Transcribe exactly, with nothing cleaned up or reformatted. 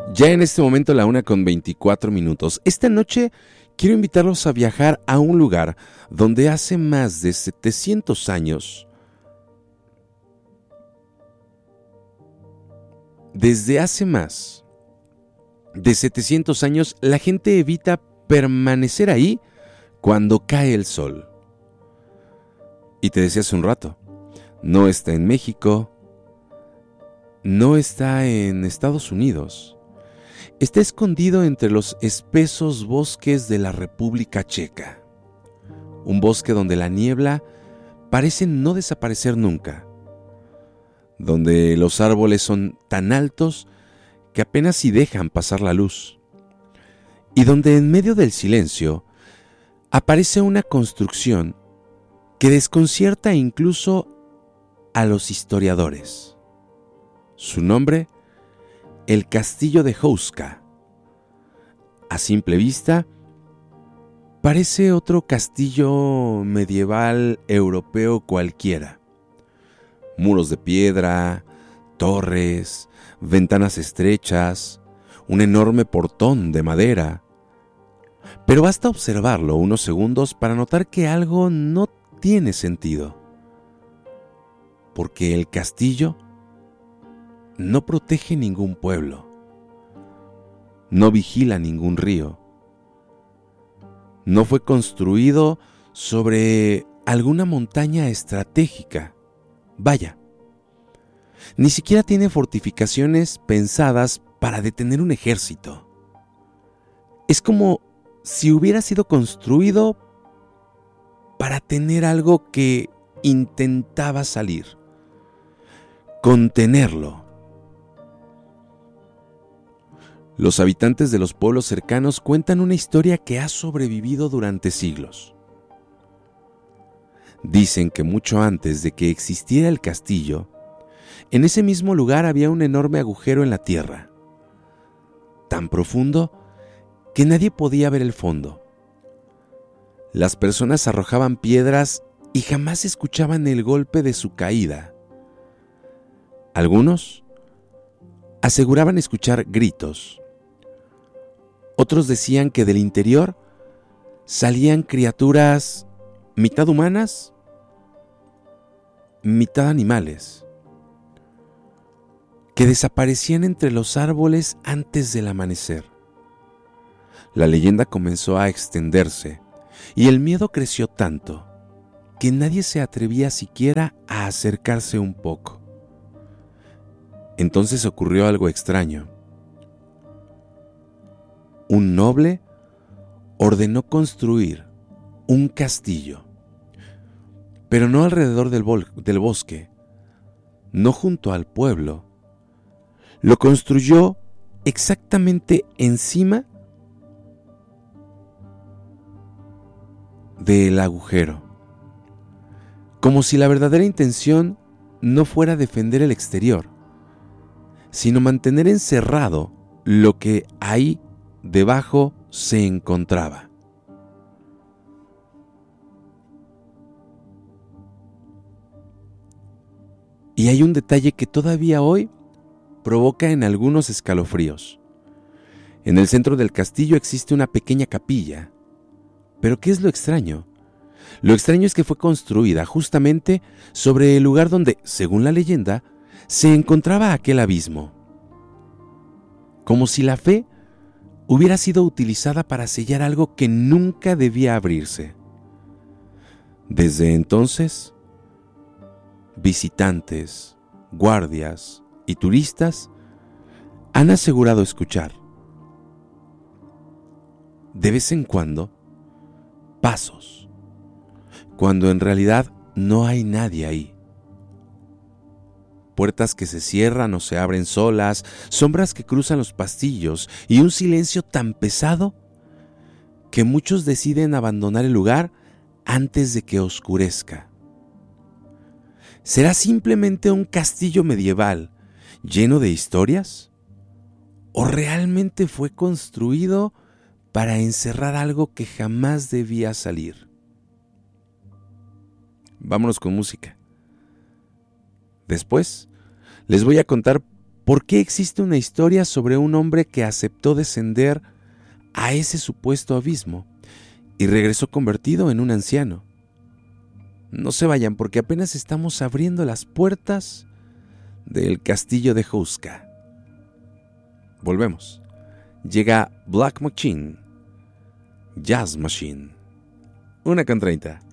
Ya en este momento la una con veinticuatro minutos. Esta noche quiero invitarlos a viajar a un lugar donde hace más de setecientos años, desde hace más de setecientos años, la gente evita permanecer ahí cuando cae el sol. Y te decía hace un rato, no está en México, no está en Estados Unidos. Está escondido entre los espesos bosques de la República Checa. Un bosque donde la niebla parece no desaparecer nunca. Donde los árboles son tan altos que apenas si dejan pasar la luz. Y donde en medio del silencio aparece una construcción que desconcierta incluso a los historiadores. Su nombre, el Castillo de Houska. A simple vista, parece otro castillo medieval europeo cualquiera. Muros de piedra, torres, ventanas estrechas, un enorme portón de madera. Pero basta observarlo unos segundos para notar que algo no tiene sentido. Porque el castillo no protege ningún pueblo, no vigila ningún río, no fue construido sobre alguna montaña estratégica. Vaya, ni siquiera tiene fortificaciones pensadas para detener un ejército. Es como si hubiera sido construido para tener algo que intentaba salir, contenerlo. Los habitantes de los pueblos cercanos cuentan una historia que ha sobrevivido durante siglos. Dicen que mucho antes de que existiera el castillo, en ese mismo lugar había un enorme agujero en la tierra, tan profundo que nadie podía ver el fondo. Las personas arrojaban piedras y jamás escuchaban el golpe de su caída. Algunos aseguraban escuchar gritos. Otros decían que del interior salían criaturas mitad humanas, mitad animales, que desaparecían entre los árboles antes del amanecer. La leyenda comenzó a extenderse y el miedo creció tanto que nadie se atrevía siquiera a acercarse un poco. Entonces ocurrió algo extraño. Un noble ordenó construir un castillo, pero no alrededor del, bol- del bosque, no junto al pueblo. Lo construyó exactamente encima del agujero, como si la verdadera intención no fuera defender el exterior, sino mantener encerrado lo que ahí debajo se encontraba. Y hay un detalle que todavía hoy provoca en algunos escalofríos. En el centro del castillo existe una pequeña capilla. ¿Pero qué es lo extraño? Lo extraño es que fue construida justamente sobre el lugar donde, según la leyenda, se encontraba aquel abismo. Como si la fe hubiera sido utilizada para sellar algo que nunca debía abrirse. Desde entonces, visitantes, guardias y turistas han asegurado escuchar, de vez en cuando, pasos, cuando en realidad no hay nadie ahí. Puertas que se cierran o se abren solas, sombras que cruzan los pasillos y un silencio tan pesado que muchos deciden abandonar el lugar antes de que oscurezca. ¿Será simplemente un castillo medieval lleno de historias? ¿O realmente fue construido para encerrar algo que jamás debía salir? Vámonos con música. Después les voy a contar ¿Por qué existe una historia sobre un hombre que aceptó descender a ese supuesto abismo y regresó convertido en un anciano? No se vayan porque apenas estamos abriendo las puertas del castillo de Houska. Volvemos. Llega Black Machine, Jazz Machine. Una con treinta.